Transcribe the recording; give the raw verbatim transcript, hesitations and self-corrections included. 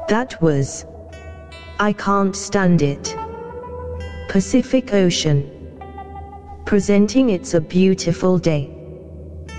That was I Can't Stand It. Pacific Ocean. Presenting It's a Beautiful Day.